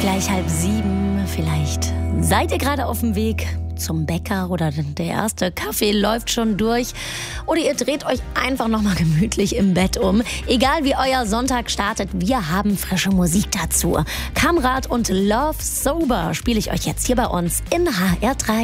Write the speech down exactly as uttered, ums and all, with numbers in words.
Gleich halb sieben, vielleicht seid ihr gerade auf dem Weg zum Bäcker oder der erste Kaffee läuft schon durch oder ihr dreht euch einfach nochmal gemütlich im Bett um. Egal wie euer Sonntag startet, wir haben frische Musik dazu. Kamrat und Love Sober spiele ich euch jetzt hier bei uns in H R drei.